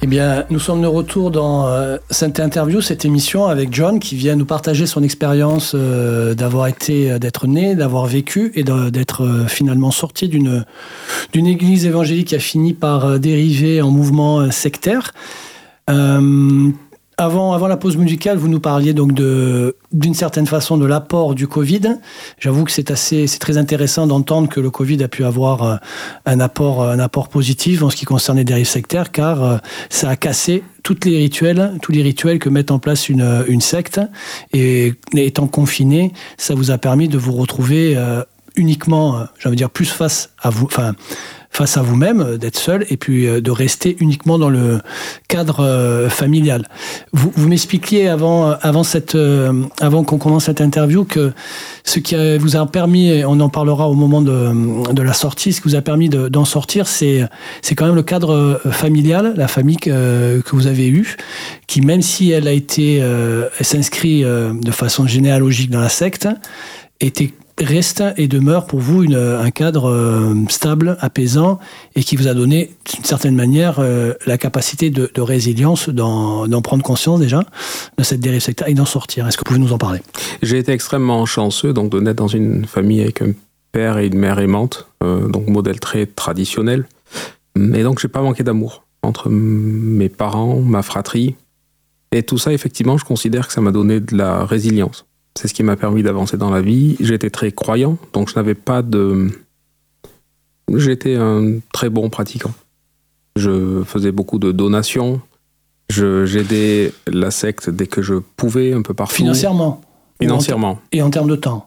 bien, nous sommes de retour dans cette interview, cette émission avec John qui vient nous partager son expérience d'être né, d'avoir vécu et d'être finalement sorti d'une église évangélique qui a fini par dériver en mouvement sectaire. Avant la pause musicale, vous nous parliez donc d'une certaine façon de l'apport du Covid. J'avoue que c'est très intéressant d'entendre que le Covid a pu avoir un apport positif en ce qui concerne les dérives sectaires, car ça a cassé tous les rituels que met en place une secte. Et étant confiné, ça vous a permis de vous retrouver uniquement, plus face à vous-même, d'être seul, et puis de rester uniquement dans le cadre familial. Vous m'expliquiez avant qu'on commence cette interview que ce qui vous a permis, et on en parlera au moment de la sortie, ce qui vous a permis d'en sortir, c'est quand même le cadre familial, la famille que vous avez eue, qui même si elle s'inscrit de façon généalogique dans la secte, reste et demeure pour vous un cadre stable, apaisant, et qui vous a donné, d'une certaine manière, la capacité de résilience, d'en prendre conscience déjà, de cette dérive sectaire, et d'en sortir. Est-ce que vous pouvez nous en parler ? J'ai été extrêmement chanceux donc, de naître dans une famille avec un père et une mère aimantes, donc modèle très traditionnel. Et donc, je n'ai pas manqué d'amour entre mes parents, ma fratrie. Et tout ça, effectivement, je considère que ça m'a donné de la résilience. C'est ce qui m'a permis d'avancer dans la vie. J'étais très croyant, donc j'étais un très bon pratiquant. Je faisais beaucoup de donations. J'aidais la secte dès que je pouvais, un peu partout. Financièrement. Et en termes de temps.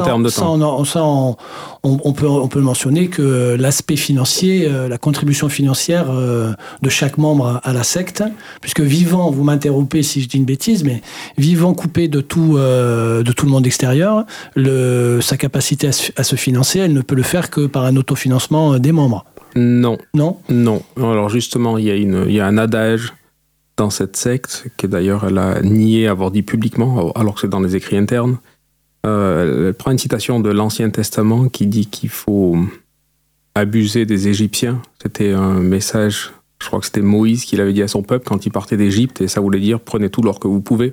On peut mentionner que l'aspect financier, la contribution financière de chaque membre à la secte, puisque vivant, vous m'interrompez si je dis une bêtise, mais vivant coupé de tout le monde extérieur, sa capacité à se financer, elle ne peut le faire que par un autofinancement des membres. Non. Non. Alors justement, il y a un adage dans cette secte, qui d'ailleurs elle a nié avoir dit publiquement, alors que c'est dans les écrits internes. Elle prend une citation de l'Ancien Testament qui dit qu'il faut abuser des Égyptiens. C'était un message, je crois que c'était Moïse qui l'avait dit à son peuple quand il partait d'Égypte, et ça voulait dire prenez tout l'or que vous pouvez.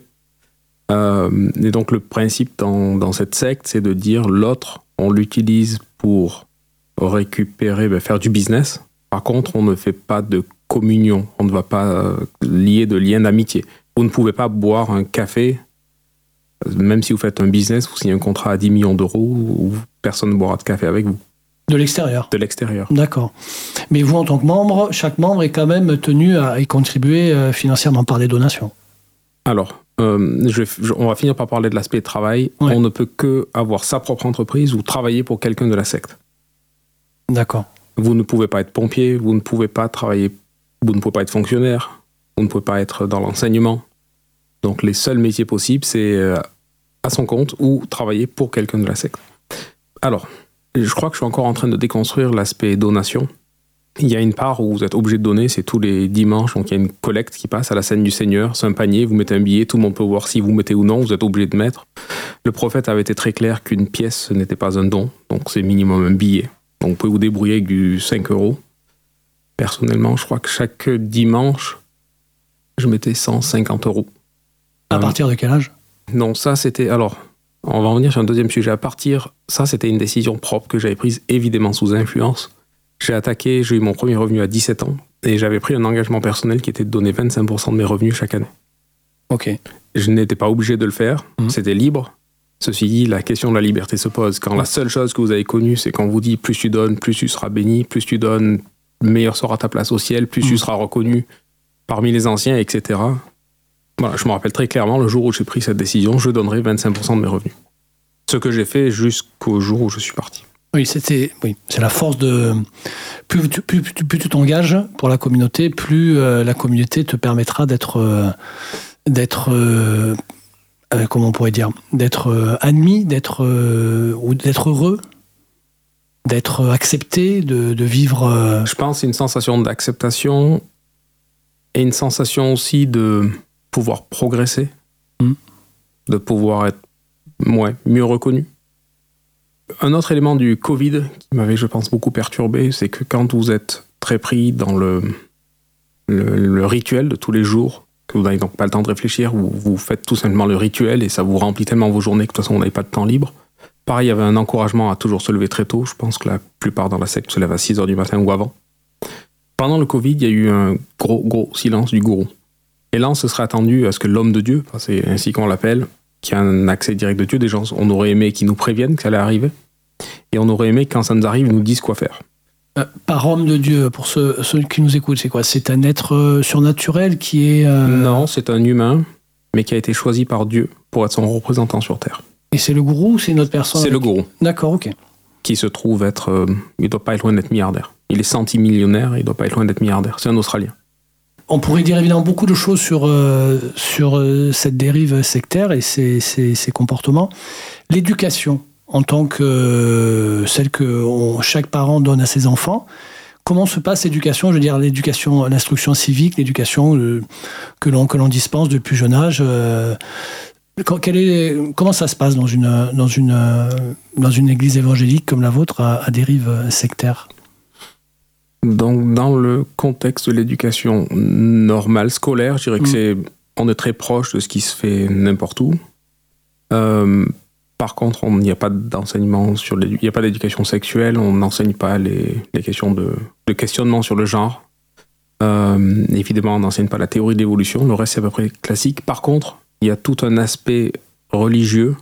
Et donc le principe dans cette secte, c'est de dire l'autre, on l'utilise pour récupérer, faire du business. Par contre, on ne fait pas de communion, on ne va pas lier de lien d'amitié. Vous ne pouvez pas boire un café, même si vous faites un business, vous signez un contrat à 10 millions d'euros, où personne ne boira de café avec vous. De l'extérieur. De l'extérieur. D'accord. Mais vous, en tant que membre, chaque membre est quand même tenu à y contribuer financièrement par des donations. Alors, on va finir par parler de l'aspect travail. Ouais. On ne peut que avoir sa propre entreprise ou travailler pour quelqu'un de la secte. D'accord. Vous ne pouvez pas être pompier, vous ne pouvez pas travailler, vous ne pouvez pas être fonctionnaire, vous ne pouvez pas être dans l'enseignement. Donc les seuls métiers possibles, c'est à son compte ou travailler pour quelqu'un de la secte. Alors, je crois que je suis encore en train de déconstruire l'aspect donation. Il y a une part où vous êtes obligé de donner, c'est tous les dimanches, donc il y a une collecte qui passe à la scène du Seigneur, c'est un panier, vous mettez un billet, tout le monde peut voir si vous mettez ou non, vous êtes obligé de mettre. Le prophète avait été très clair qu'une pièce, ce n'était pas un don, donc c'est minimum un billet. Donc vous pouvez vous débrouiller avec du 5 €. Personnellement, je crois que chaque dimanche, je mettais 150 €. À partir de quel âge ? Non, ça c'était... Alors, on va revenir sur un deuxième sujet. Ça c'était une décision propre que j'avais prise, évidemment sous influence. J'ai eu mon premier revenu à 17 ans, et j'avais pris un engagement personnel qui était de donner 25% de mes revenus chaque année. Ok. Je n'étais pas obligé de le faire, c'était libre. Ceci dit, la question de la liberté se pose. Quand la seule chose que vous avez connue, c'est qu'on vous dit plus tu donnes, plus tu seras béni, plus tu donnes, meilleur sera ta place au ciel, plus tu seras reconnu parmi les anciens, etc. Voilà, je me rappelle très clairement, le jour où j'ai pris cette décision, je donnerai 25% de mes revenus. Ce que j'ai fait jusqu'au jour où je suis parti. Oui, c'est la force de... Plus tu t'engages pour la communauté, plus la communauté te permettra d'être comment on pourrait dire, d'être admis, d'être heureux, d'être accepté, de vivre... Je pense que c'est une sensation d'acceptation et une sensation aussi de pouvoir progresser, de pouvoir être mieux reconnu. Un autre élément du Covid qui m'avait, je pense, beaucoup perturbé, c'est que quand vous êtes très pris dans le rituel de tous les jours, que vous n'avez donc pas le temps de réfléchir, vous faites tout simplement le rituel et ça vous remplit tellement vos journées que de toute façon, vous n'avez pas de temps libre. Pareil, il y avait un encouragement à toujours se lever très tôt. Je pense que la plupart dans la secte se lèvent à 6h du matin ou avant. Pendant le Covid, il y a eu un gros silence du gourou. Et là, on se serait attendu à ce que l'homme de Dieu, c'est ainsi qu'on l'appelle, qui a un accès direct de Dieu, des gens, on aurait aimé qu'ils nous préviennent que ça allait arriver. Et on aurait aimé que quand ça nous arrive, ils nous disent quoi faire. Par homme de Dieu, pour ceux qui nous écoutent, c'est quoi? C'est un être surnaturel qui est... Non, c'est un humain, mais qui a été choisi par Dieu pour être son représentant sur Terre. Et c'est le gourou ou c'est une autre personne? C'est le gourou. D'accord, ok. Qui se trouve être... il ne doit pas être loin d'être milliardaire. Il est centimillionnaire, il ne doit pas être loin d'être milliardaire. C'est un Australien. On pourrait dire évidemment beaucoup de choses sur cette dérive sectaire et ses comportements. L'éducation, en tant que celle que chaque parent donne à ses enfants, comment se passe l'éducation? Je veux dire, l'éducation, l'instruction civique, l'éducation que l'on dispense de plus jeune âge. Comment ça se passe dans une église évangélique comme la vôtre à dérive sectaire? Donc, dans le contexte de l'éducation normale, scolaire, je dirais que on est très proche de ce qui se fait n'importe où. Par contre, il n'y a pas d'enseignement il n'y a pas d'éducation sexuelle, on n'enseigne pas les questions de questionnement sur le genre. Évidemment, on n'enseigne pas la théorie de l'évolution, le reste c'est à peu près classique. Par contre, il y a tout un aspect religieux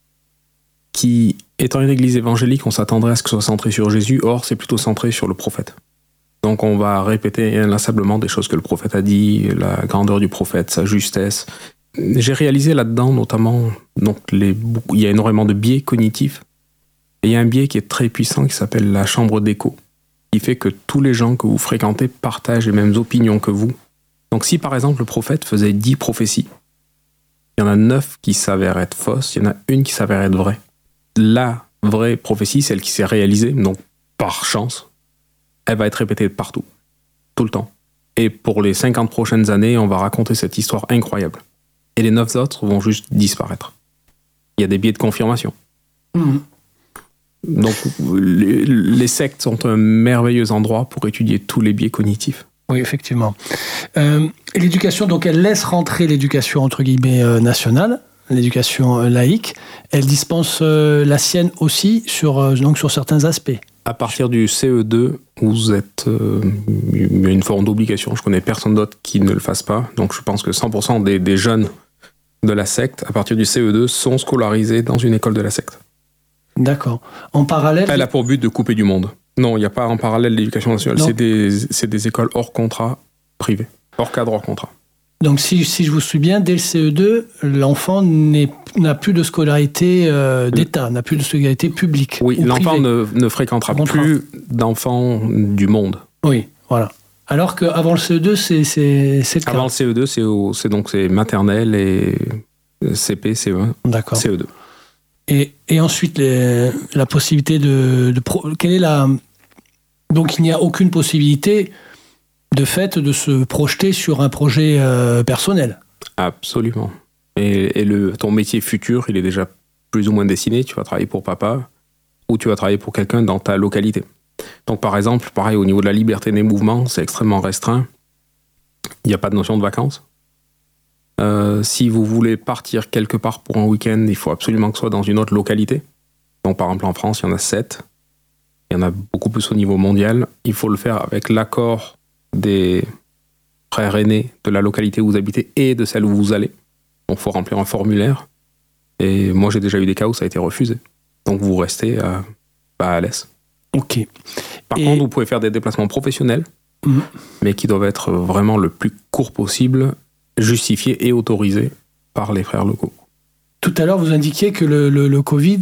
qui, étant une église évangélique, on s'attendrait à ce que ce soit centré sur Jésus, or c'est plutôt centré sur le prophète. Donc on va répéter inlassablement des choses que le prophète a dit, la grandeur du prophète, sa justesse. J'ai réalisé là-dedans notamment, donc il y a énormément de biais cognitifs, et il y a un biais qui est très puissant qui s'appelle la chambre d'écho, qui fait que tous les gens que vous fréquentez partagent les mêmes opinions que vous. Donc si par exemple le prophète faisait 10 prophéties, il y en a 9 qui s'avèrent être fausses, il y en a une qui s'avère être vraie. La vraie prophétie, celle qui s'est réalisée, donc par chance, elle va être répétée partout, tout le temps. Et pour les 50 prochaines années, on va raconter cette histoire incroyable. Et les 9 autres vont juste disparaître. Il y a des biais de confirmation. Donc, les sectes sont un merveilleux endroit pour étudier tous les biais cognitifs. Oui, effectivement. L'éducation, donc, elle laisse rentrer l'éducation, entre guillemets, nationale, l'éducation laïque. Elle dispense la sienne aussi sur certains aspects. À partir du CE2, vous êtes il y a une forme d'obligation. Je connais personne d'autre qui ne le fasse pas. Donc je pense que 100% des jeunes de la secte, à partir du CE2, sont scolarisés dans une école de la secte. D'accord. En parallèle... Elle a pour but de couper du monde. Non, il n'y a pas en parallèle l'éducation nationale. C'est des écoles hors contrat privées. Hors cadre, hors contrat. Donc si je vous suis bien, dès le CE2, l'enfant n'a plus de scolarité d'État, n'a plus de scolarité publique. Oui, l'enfant ne fréquentera plus d'enfants du monde. Oui, voilà. Alors qu'avant le CE2, c'est le cas. Avant le CE2, c'est maternelle et CP, CE1, d'accord. CE2. Et ensuite, la possibilité quelle est la... Donc il n'y a aucune possibilité... de fait, de se projeter sur un projet personnel. Absolument. Et ton métier futur, il est déjà plus ou moins dessiné. Tu vas travailler pour papa ou tu vas travailler pour quelqu'un dans ta localité. Donc, par exemple, pareil, au niveau de la liberté des mouvements, c'est extrêmement restreint. Il n'y a pas de notion de vacances. Si vous voulez partir quelque part pour un week-end, il faut absolument que ce soit dans une autre localité. Donc, par exemple, en France, il y en a 7. Il y en a beaucoup plus au niveau mondial. Il faut le faire avec l'accord des frères aînés de la localité où vous habitez et de celle où vous allez. Donc il faut remplir un formulaire. Et moi j'ai déjà eu des cas où ça a été refusé. Donc vous restez à l'Est. Ok. Par contre, vous pouvez faire des déplacements professionnels, mais qui doivent être vraiment le plus court possible, justifiés et autorisés par les frères locaux. Tout à l'heure, vous indiquiez que le Covid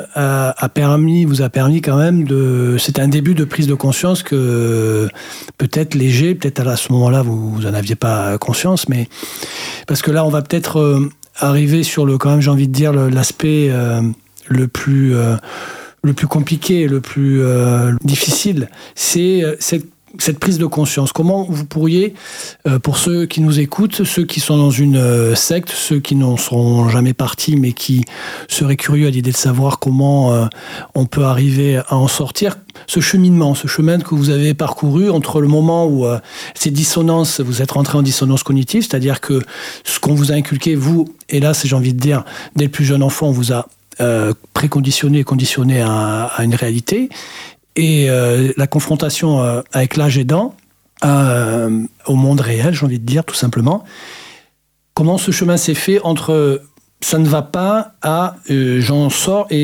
vous a permis quand même c'est un début de prise de conscience que peut-être léger, peut-être à ce moment-là, vous n'en aviez pas conscience, mais parce que là, on va peut-être arriver sur quand même, j'ai envie de dire, l'aspect le plus compliqué, le plus difficile. C'est cette prise de conscience, comment vous pourriez, pour ceux qui nous écoutent, ceux qui sont dans une secte, ceux qui n'en seront jamais partis, mais qui seraient curieux à l'idée de savoir comment on peut arriver à en sortir, ce cheminement, ce chemin que vous avez parcouru entre le moment où ces dissonances, vous êtes rentré en dissonance cognitive, c'est-à-dire que ce qu'on vous a inculqué, vous, hélas, j'ai envie de dire, dès le plus jeune enfant, on vous a préconditionné et conditionné à une réalité, et la confrontation avec l'âge aidant au monde réel, j'ai envie de dire, tout simplement. Comment ce chemin s'est fait entre ça ne va pas à j'en sors et